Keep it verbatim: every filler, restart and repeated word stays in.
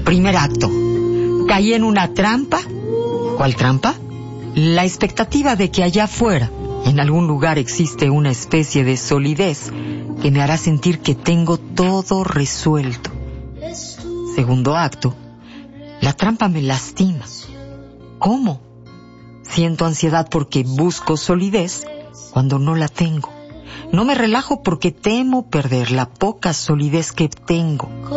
Primer acto. Caí en una trampa. ¿Cuál trampa? La expectativa de que allá afuera, en algún lugar, existe una especie de solidez que me hará sentir que tengo todo resuelto. Segundo acto. La trampa me lastima. ¿Cómo? Siento ansiedad porque busco solidez cuando no la tengo. No me relajo porque temo perder la poca solidez que tengo.